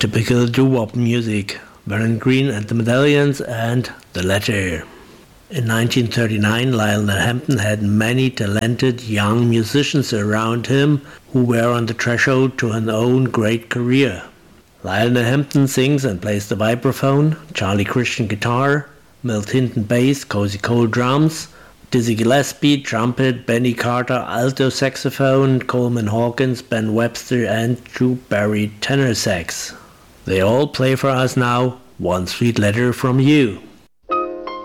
Typical doo-wop music, Warren Green and the Medallions and The Letter. In 1939, Lionel Hampton had many talented young musicians around him who were on the threshold to an own great career. Lionel Hampton sings and plays the vibraphone, Charlie Christian guitar, Milt Hinton bass, Cozy Cole drums, Dizzy Gillespie trumpet, Benny Carter alto saxophone, Coleman Hawkins, Ben Webster and Drew Barry tenor sax. They all play for us now, One Sweet Letter from You.